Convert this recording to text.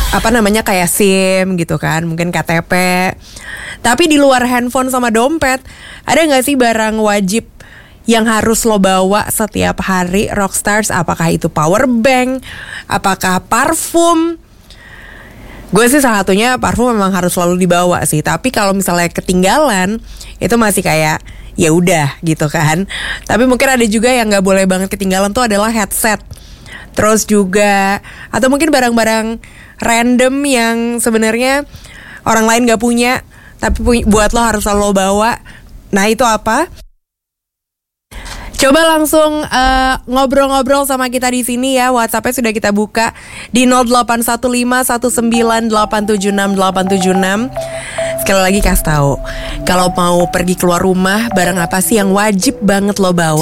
apa namanya kayak SIM gitu kan, mungkin KTP. Tapi di luar handphone sama dompet, ada nggak sih barang wajib yang harus lo bawa setiap hari Rockstars? Apakah itu power bank? Apakah parfum? Gue sih salah satunya parfum memang harus selalu dibawa sih. Tapi kalau misalnya ketinggalan, itu masih kayak ya udah gitu kan. Tapi mungkin ada juga yang nggak boleh banget ketinggalan tuh adalah headset. Terus juga atau mungkin barang-barang random yang sebenarnya orang lain gak punya, tapi buat lo harus selalu bawa. Nah itu apa? Coba langsung ngobrol-ngobrol sama kita di sini ya. WhatsApp-nya sudah kita buka di 081519876876. Sekali lagi kasih tahu, kalau mau pergi keluar rumah, barang apa sih yang wajib banget lo bawa?